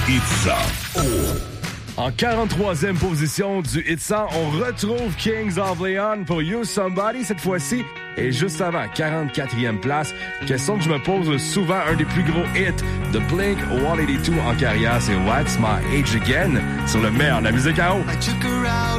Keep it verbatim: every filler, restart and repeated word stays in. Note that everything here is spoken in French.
Hit cent. Oh. En quarante-troisième position du Hit cent, on retrouve Kings of Leon pour You Somebody cette fois-ci. Et juste avant, quarante-quatrième place, question que je me pose souvent, un des plus gros hits de Blink one eighty-two en carrière, c'est What's My Age Again sur le meilleur de la musique à eau.